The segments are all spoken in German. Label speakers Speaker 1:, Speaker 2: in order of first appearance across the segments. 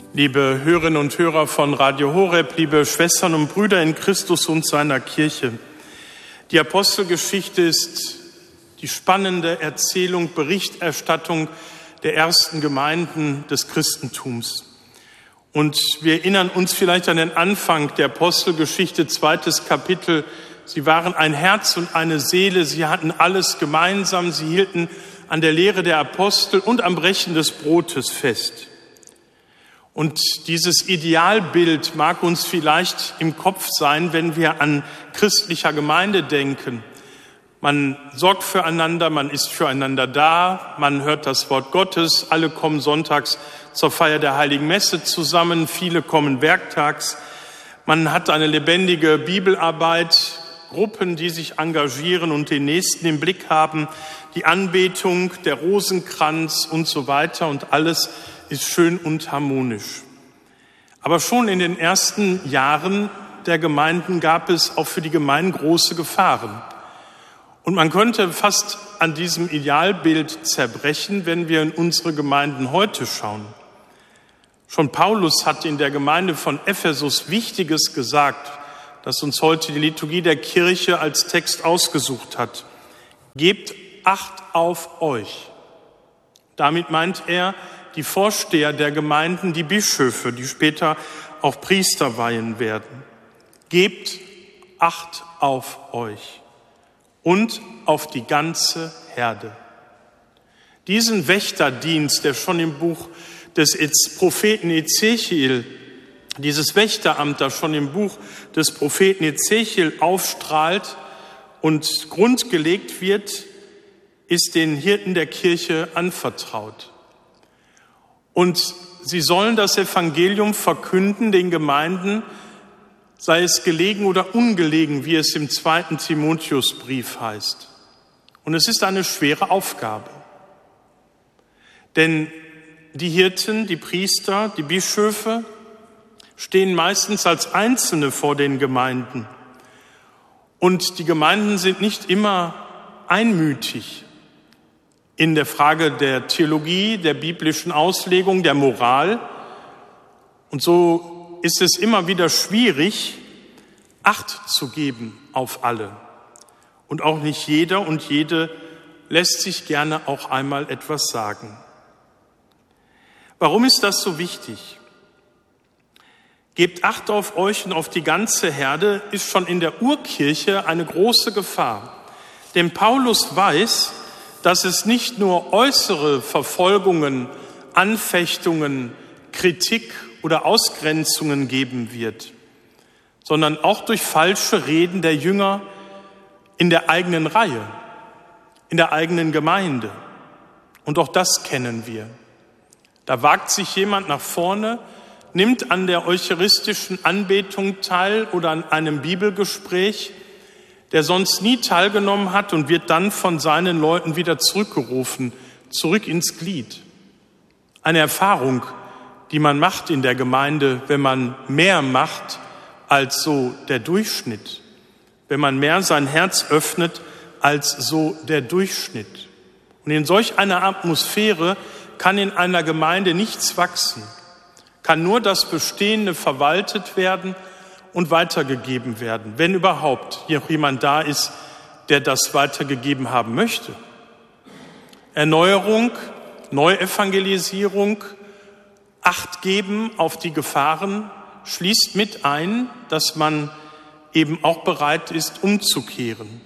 Speaker 1: Liebe Hörerinnen und Hörer von Radio Horeb, liebe Schwestern und Brüder in Christus und seiner Kirche. Die Apostelgeschichte ist die spannende Erzählung, Berichterstattung der ersten Gemeinden des Christentums. Und wir erinnern uns vielleicht an den Anfang der Apostelgeschichte, 2. Kapitel. Sie waren ein Herz und eine Seele, sie hatten alles gemeinsam, sie hielten an der Lehre der Apostel und am Brechen des Brotes fest. Und dieses Idealbild mag uns vielleicht im Kopf sein, wenn wir an christlicher Gemeinde denken. Man sorgt füreinander, man ist füreinander da, man hört das Wort Gottes, alle kommen sonntags zur Feier der Heiligen Messe zusammen, viele kommen werktags. Man hat eine lebendige Bibelarbeit, Gruppen, die sich engagieren und den Nächsten im Blick haben, die Anbetung, der Rosenkranz und so weiter, und alles ist schön und harmonisch. Aber schon in den ersten Jahren der Gemeinden gab es auch für die Gemeinden große Gefahren. Und man könnte fast an diesem Idealbild zerbrechen, wenn wir in unsere Gemeinden heute schauen. Schon Paulus hat in der Gemeinde von Ephesus Wichtiges gesagt, das uns heute die Liturgie der Kirche als Text ausgesucht hat. Gebt Acht auf euch. Damit meint er die Vorsteher der Gemeinden, die Bischöfe, die später auch Priester weihen werden. Gebt Acht auf euch und auf die ganze Herde. Diesen Wächterdienst, der schon im Buch des Propheten Ezechiel, dieses Wächteramt, das schon im Buch des Propheten Ezechiel aufstrahlt und grundgelegt wird, ist den Hirten der Kirche anvertraut. Und sie sollen das Evangelium verkünden den Gemeinden, sei es gelegen oder ungelegen, wie es im 2. Timotheusbrief heißt. Und es ist eine schwere Aufgabe. Denn die Hirten, die Priester, die Bischöfe stehen meistens als Einzelne vor den Gemeinden. Und die Gemeinden sind nicht immer einmütig in der Frage der Theologie, der biblischen Auslegung, der Moral. Und so ist es immer wieder schwierig, Acht zu geben auf alle. Und auch nicht jeder und jede lässt sich gerne auch einmal etwas sagen. Warum ist das so wichtig? Gebt Acht auf euch und auf die ganze Herde ist schon in der Urkirche eine große Gefahr. Denn Paulus weiß, dass es nicht nur äußere Verfolgungen, Anfechtungen, Kritik oder Ausgrenzungen geben wird, sondern auch durch falsche Reden der Jünger in der eigenen Reihe, in der eigenen Gemeinde. Und auch das kennen wir. Da wagt sich jemand nach vorne, nimmt an der eucharistischen Anbetung teil oder an einem Bibelgespräch, der sonst nie teilgenommen hat, und wird dann von seinen Leuten wieder zurückgerufen, zurück ins Glied. Eine Erfahrung, die man macht in der Gemeinde, wenn man mehr macht als so der Durchschnitt, wenn man mehr sein Herz öffnet als so der Durchschnitt. Und in solch einer Atmosphäre kann in einer Gemeinde nichts wachsen, kann nur das Bestehende verwaltet werden und weitergegeben werden, wenn überhaupt hier jemand da ist, der das weitergegeben haben möchte. Erneuerung, Neuevangelisierung, Acht geben auf die Gefahren schließt mit ein, dass man eben auch bereit ist, umzukehren.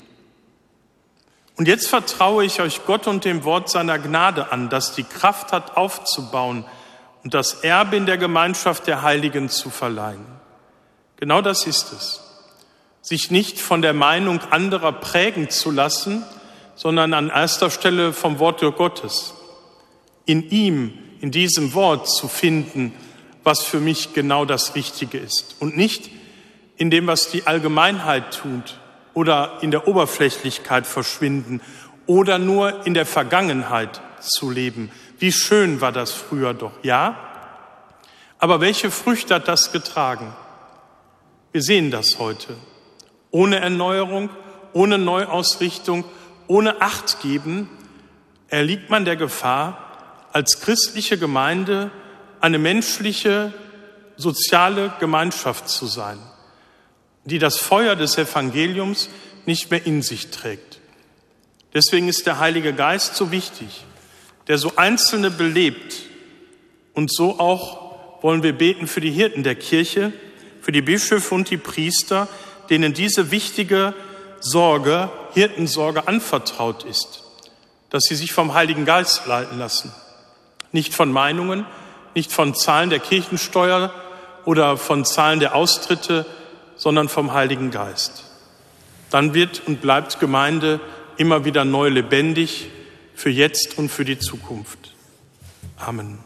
Speaker 1: Und jetzt vertraue ich euch Gott und dem Wort seiner Gnade an, das die Kraft hat, aufzubauen und das Erbe in der Gemeinschaft der Heiligen zu verleihen. Genau das ist es. Sich nicht von der Meinung anderer prägen zu lassen, sondern an erster Stelle vom Wort Gottes. In ihm, in diesem Wort zu finden, was für mich genau das Richtige ist. Und nicht in dem, was die Allgemeinheit tut oder in der Oberflächlichkeit verschwinden oder nur in der Vergangenheit zu leben. Wie schön war das früher doch, ja? Aber welche Früchte hat das getragen? Wir sehen das heute. Ohne Erneuerung, ohne Neuausrichtung, ohne Achtgeben erliegt man der Gefahr, als christliche Gemeinde eine menschliche, soziale Gemeinschaft zu sein, die das Feuer des Evangeliums nicht mehr in sich trägt. Deswegen ist der Heilige Geist so wichtig, der so Einzelne belebt. Und so auch wollen wir beten für die Hirten der Kirche, für die Bischöfe und die Priester, denen diese wichtige Sorge, Hirtensorge anvertraut ist, dass sie sich vom Heiligen Geist leiten lassen. Nicht von Meinungen, nicht von Zahlen der Kirchensteuer oder von Zahlen der Austritte, sondern vom Heiligen Geist. Dann wird und bleibt Gemeinde immer wieder neu lebendig für jetzt und für die Zukunft. Amen.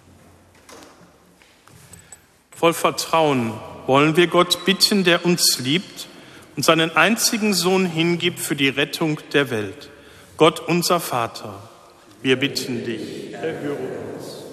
Speaker 1: Voll Vertrauen wollen wir Gott bitten, der uns liebt und seinen einzigen Sohn hingibt für die Rettung der Welt. Gott, unser Vater, wir bitten dich, erhöre uns.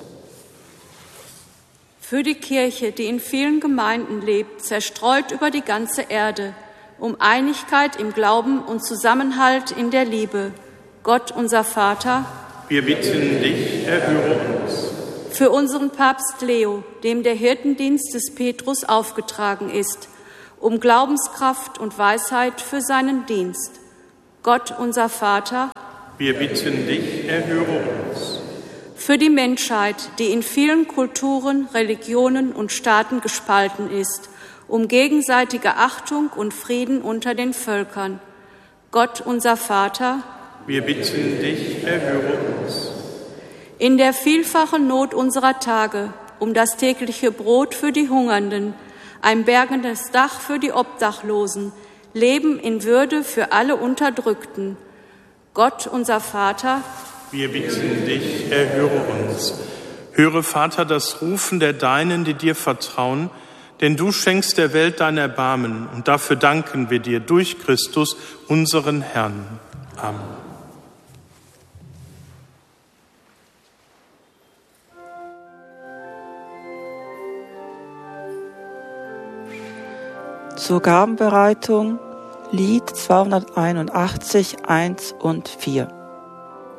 Speaker 2: Für die Kirche, die in vielen Gemeinden lebt, zerstreut über die ganze Erde, um Einigkeit im Glauben und Zusammenhalt in der Liebe. Gott, unser Vater,
Speaker 1: wir bitten dich, erhöre uns.
Speaker 2: Für unseren Papst Leo, dem der Hirtendienst des Petrus aufgetragen ist, um Glaubenskraft und Weisheit für seinen Dienst. Gott, unser Vater,
Speaker 1: wir bitten dich, erhöre uns.
Speaker 2: Für die Menschheit, die in vielen Kulturen, Religionen und Staaten gespalten ist, um gegenseitige Achtung und Frieden unter den Völkern. Gott, unser Vater,
Speaker 1: wir bitten dich, erhöre uns.
Speaker 2: In der vielfachen Not unserer Tage, um das tägliche Brot für die Hungernden, ein bergendes Dach für die Obdachlosen, Leben in Würde für alle Unterdrückten. Gott, unser Vater,
Speaker 1: wir bitten dich, erhöre uns. Höre, Vater, das Rufen der Deinen, die dir vertrauen, denn du schenkst der Welt dein Erbarmen, und dafür danken wir dir durch Christus, unseren Herrn. Amen.
Speaker 3: Zur Gabenbereitung Lied 281, 1 und 4.